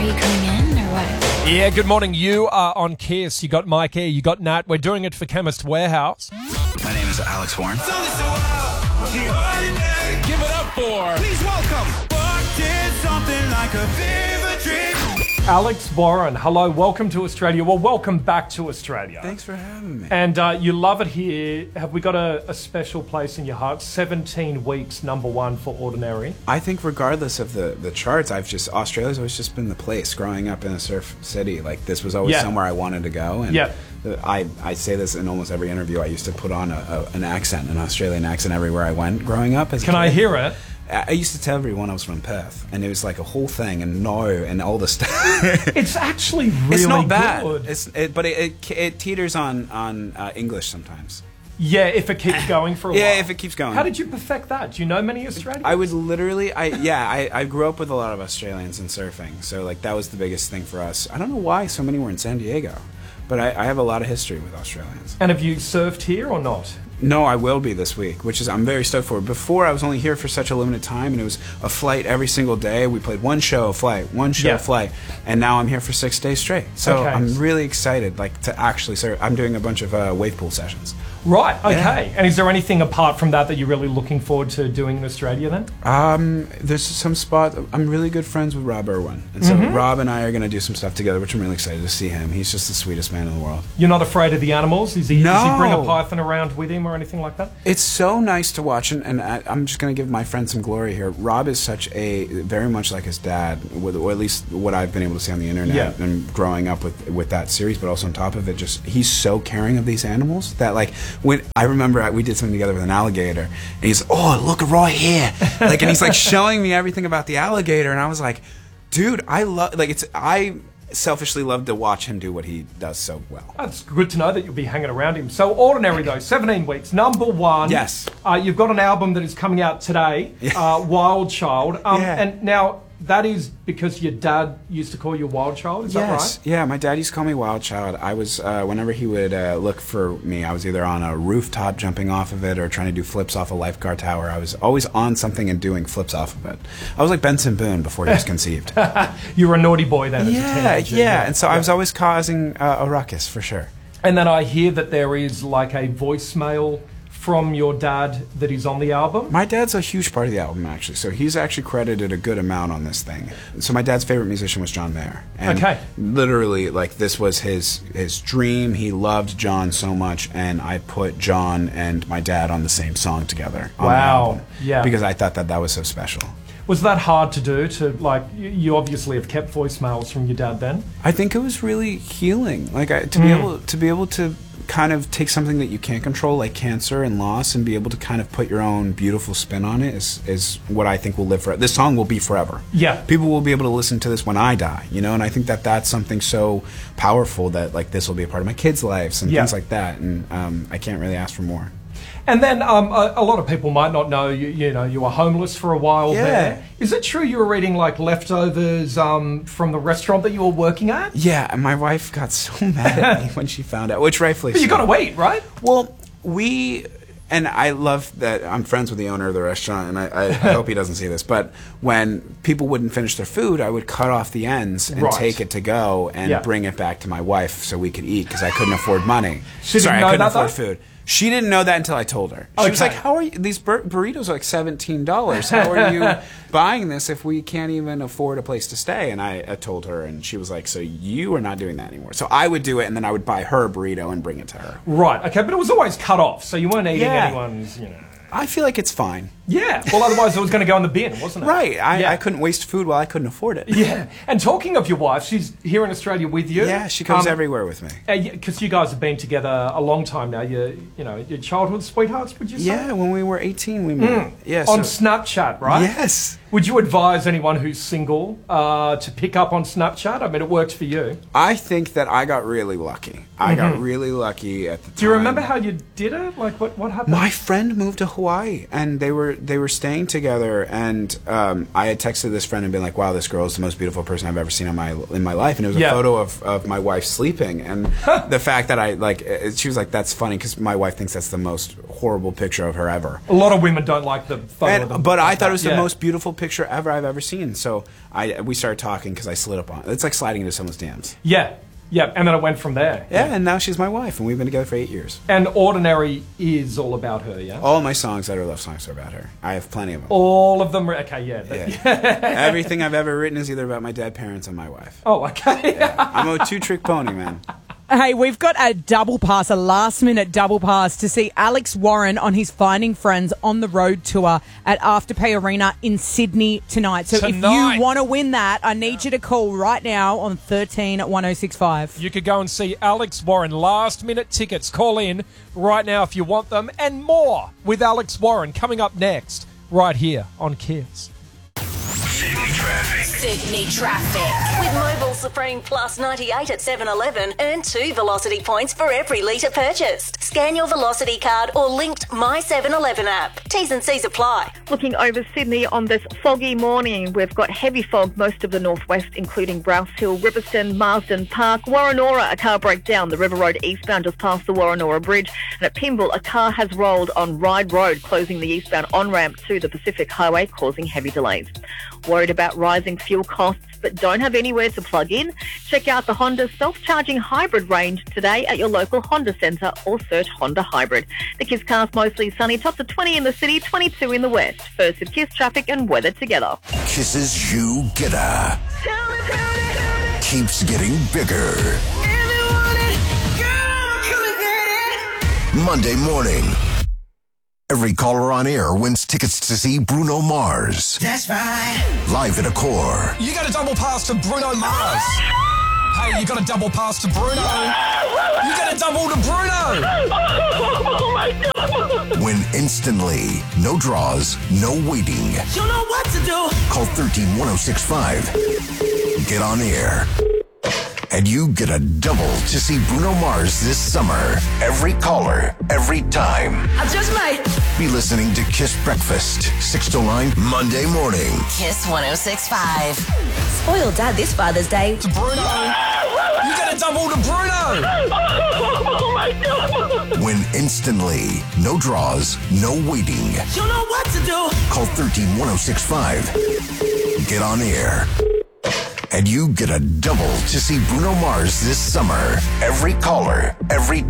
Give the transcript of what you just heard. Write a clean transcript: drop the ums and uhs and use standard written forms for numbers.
Are you coming in or what? Yeah, good morning. You are on Kiss. You got Mike E, you got Nat. We're doing it for Chemist Warehouse. My name is Alex Warren. Give it up for, please welcome, what did something like a fever dream. Alex Warren, hello, welcome to Australia. Well, welcome back to Australia. Thanks for having me. And you love it here. Have we got a special place in your heart? 17 weeks, #1 for Ordinary. I think regardless of the charts, Australia's always just been the place. Growing up in a surf city, like this was always somewhere I wanted to go. And I say this in almost every interview. I used to put on an Australian accent everywhere I went growing up. Can I hear it? I used to tell everyone I was from Perth, and it was like a whole thing, and all the stuff. It's actually really it's not bad. Good. But it teeters on English sometimes. Yeah, if it keeps going for a while. Yeah, if it keeps going. How did you perfect that? Do you know many Australians? I would literally, I grew up with a lot of Australians in surfing, so like that was the biggest thing for us. I don't know why so many were in San Diego, but I have a lot of history with Australians. And have you surfed here or not? No, I will be this week, which is I'm very stoked for. Before, I was only here for such a limited time, and it was a flight every single day. We played one show, a flight, one show, a flight, and now I'm here for 6 days straight. So I'm really excited, like to actually surf. I'm doing a bunch of wave pool sessions. Right. Okay. Yeah. And is there anything apart from that you're really looking forward to doing in Australia then? There's some spot. I'm really good friends with Rob Irwin, and so Rob and I are going to do some stuff together, which I'm really excited to see him. He's just the sweetest man in the world. You're not afraid of the animals? Does he bring a python around with him or anything like that? It's so nice to watch, and I'm just going to give my friend some glory here. Rob is very much like his dad, or at least what I've been able to see on the internet and growing up with that series, but also on top of it, just he's so caring of these animals that like. When I remember we did something together with an alligator, and he's oh look right here, like, and he's like showing me everything about the alligator, and I was like, dude, I selfishly love to watch him do what he does so well. That's good to know that you'll be hanging around him. So Ordinary though, 17 weeks, #1. Yes. You've got an album that is coming out today, Wild Child, and now. That is because your dad used to call you Wild Child, is that right? Yeah, my dad used to call me Wild Child. I was, whenever he would look for me, I was either on a rooftop jumping off of it or trying to do flips off a lifeguard tower. I was always on something and doing flips off of it. I was like Benson Boone before he was conceived. You were a naughty boy then as a teenager. Yeah, and so I was always causing a ruckus, for sure. And then I hear that there is like a voicemail from your dad that is on the album? My dad's a huge part of the album, actually. So he's actually credited a good amount on this thing. So my dad's favorite musician was John Mayer. And literally, like, this was his dream. He loved John so much, and I put John and my dad on the same song together. Wow. Yeah. Because I thought that was so special. Was that hard to do? You obviously have kept voicemails from your dad then? I think it was really healing. Like, to be able to kind of take something that you can't control, like cancer and loss, and be able to kind of put your own beautiful spin on it is what I think will live forever. This song will be forever. Yeah. People will be able to listen to this when I die, you know, and I think that that's something so powerful that, like, this will be a part of my kids' lives and things like that, and I can't really ask for more. And then a lot of people might not know, you know, you were homeless for a while there. Is it true you were eating like leftovers from the restaurant that you were working at? Yeah, and my wife got so mad at me when she found out, which rightfully so. But you got to wait, right? Well, and I love that I'm friends with the owner of the restaurant, and I hope he doesn't see this, but when people wouldn't finish their food, I would cut off the ends and take it to go and bring it back to my wife so we could eat, because I couldn't afford money. I couldn't afford food. She didn't know that until I told her. She was like, how are you? These burritos are like $17. How are you buying this if we can't even afford a place to stay? And I told her, and she was like, so you are not doing that anymore. So I would do it, and then I would buy her a burrito and bring it to her. Right, okay, but it was always cut off, so you weren't eating anyone's, you know. I feel like it's fine. Yeah, well, otherwise it was going to go in the bin, wasn't it? Right. I couldn't waste food while I couldn't afford it. Yeah. And talking of your wife, she's here in Australia with you. Yeah, she comes everywhere with me. Because you guys have been together a long time now. You're childhood sweethearts, would you say? Yeah, when we were 18, we met. Yeah, on Snapchat, right? Yes. Would you advise anyone who's single to pick up on Snapchat? I mean, it worked for you. I think that I got really lucky. I got really lucky at the time. Do you remember how you did it? Like, what happened? My friend moved to Hawaii, and they were staying together, and I had texted this friend and been like, wow, this girl is the most beautiful person I've ever seen in my life, and it was a photo of my wife sleeping, and the fact that she was like, that's funny, because my wife thinks that's the most horrible picture of her ever. A lot of women don't like the photo. But I thought it was the most beautiful picture I've ever seen. So we started talking because I slid up on it. It's like sliding into someone's DMs. Yeah. Yeah, and then it went from there. Yeah, and now she's my wife, and we've been together for 8 years. And Ordinary is all about her, yeah? All my songs that are love songs are about her. I have plenty of them. All of them? Okay, yeah. Everything I've ever written is either about my dead parents and my wife. Oh, okay. Yeah. I'm a two-trick pony, man. Hey, we've got a double pass, a last-minute double pass to see Alex Warren on his Finding Friends on the road tour at Afterpay Arena in Sydney tonight. So if you want to win that, I need you to call right now on 13-1065. You could go and see Alex Warren. Last-minute tickets. Call in right now if you want them. And more with Alex Warren coming up next right here on Kiss. Sydney Traffic. With Mobil Supreme Plus 98 at 7-Eleven, earn 2 Velocity points for every litre purchased. Scan your Velocity card or linked My 7-Eleven app. T's and C's apply. Looking over Sydney on this foggy morning, we've got heavy fog most of the northwest, including Browse Hill, Riverston, Marsden Park, Warrenora. A car breakdown, the River Road eastbound just past the Warrenora Bridge. And at Pymble, a car has rolled on Ryde Road, closing the eastbound on-ramp to the Pacific Highway, causing heavy delays. Worried about rising fuel costs but don't have anywhere to plug in? Check out the Honda self-charging hybrid range today at your local Honda centre or search Honda Hybrid. The Kiss Cast mostly sunny, tops of 20 in the city, 22 in the west. First with Kiss traffic and weather together. Kisses You Getter keeps getting bigger. Monday morning. Every caller on air wins tickets to see Bruno Mars. That's right. Live at Accor. You got a double pass to Bruno Mars. Hey, you got a double pass to Bruno. You got a double to Bruno. Oh my God. Win instantly. No draws, no waiting. You know what to do. Call 13-1065. Get on air. And you get a double to see Bruno Mars this summer. Every caller, every time. I just might. Be listening to Kiss Breakfast, 6 to 9, Monday morning. Kiss 106.5. Spoiled dad this Father's Day. To Bruno. You got a double to Bruno. Oh my God. Win instantly. No draws, no waiting. You know what to do. Call 13-1065. Get on air. And you get a double to see Bruno Mars this summer. Every caller, every